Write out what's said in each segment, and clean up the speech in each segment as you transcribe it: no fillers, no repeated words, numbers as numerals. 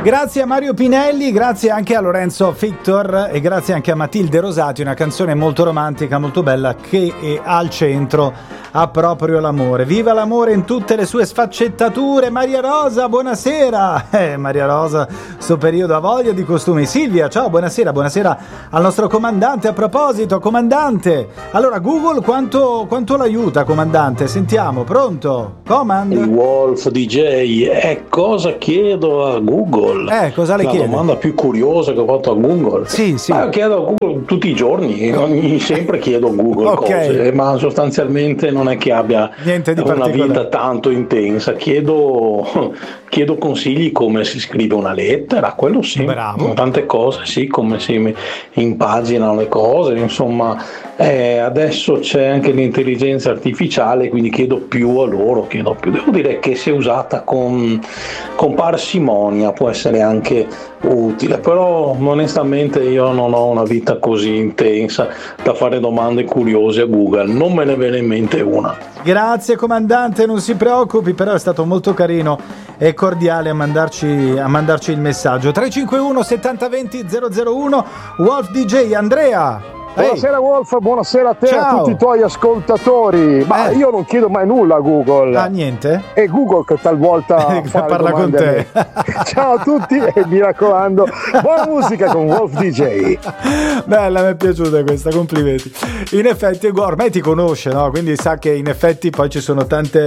Grazie a Mario Pinelli, grazie anche a Lorenzo Victor e grazie anche a Matilde Rosati, una canzone molto romantica, molto bella, che al centro ha proprio l'amore. Viva l'amore in tutte le sue sfaccettature. Maria Rosa, buonasera. Maria Rosa, sto periodo ha voglia di costumi. Silvia, ciao, buonasera, buonasera al nostro comandante. A proposito, comandante, allora Google quanto l'aiuta, comandante? Sentiamo, pronto? Command? Il Wolf DJ, cosa chiedo a Google? Cosa le chiede? La domanda più curiosa che ho fatto a Google. Sì. Chiedo a Google tutti i giorni, sempre chiedo a Google cose, ma sostanzialmente non è che abbia niente di una vita tanto intensa. Chiedo consigli come si scrive una lettera, quello sì. Bravo. Tante cose, sì, come si impaginano le cose, insomma. Adesso c'è anche l'intelligenza artificiale, quindi chiedo più a loro, devo dire che se usata con parsimonia può essere anche utile, però onestamente io non ho una vita così intensa da fare domande curiose a Google, non me ne viene in mente una. Grazie comandante, non si preoccupi, però è stato molto carino e cordiale a mandarci il messaggio. 351 7020 001 Wolf DJ. Andrea. Buonasera Wolf, buonasera a te. Ciao. E a tutti i tuoi ascoltatori. Ma io non chiedo mai nulla a Google. Ah, niente? È Google che talvolta parla con te. Ciao a tutti e mi raccomando, buona musica con Wolf DJ. Bella, mi è piaciuta questa, complimenti. In effetti ormai ti conosce, no? Quindi sa che in effetti poi ci sono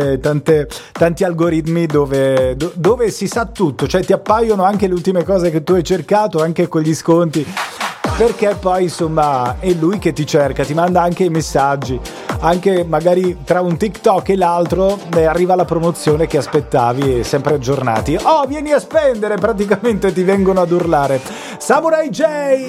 tanti algoritmi dove si sa tutto, cioè ti appaiono anche le ultime cose che tu hai cercato, anche con gli sconti. Perché poi insomma è lui che ti cerca, ti manda anche i messaggi, anche magari tra un TikTok e l'altro arriva la promozione che aspettavi, sempre aggiornati. Vieni a spendere, praticamente ti vengono ad urlare. Samurai J!